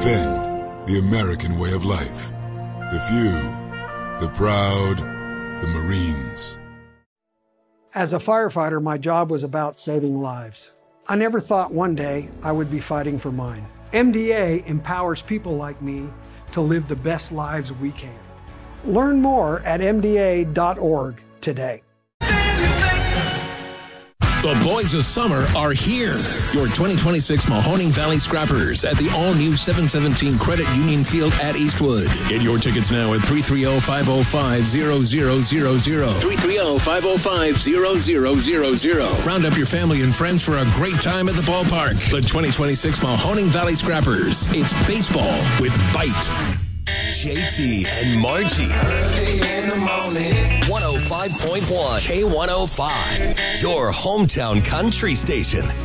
Defend the American way of life. The few, the proud, the Marines. As a firefighter, my job was about saving lives. I never thought one day I would be fighting for mine. MDA empowers people like me to live the best lives we can. Learn more at MDA.org today. The boys of summer are here. Your 2026 Mahoning Valley Scrappers at the all-new 717 Credit Union Field at Eastwood. Get your tickets now at 330-505-0000. 330-505-0000. Round up your family and friends for a great time at the ballpark. The 2026 Mahoning Valley Scrappers. It's baseball with bite. JT and Margie. Early in the morning. 105.1 K105. Your hometown country station.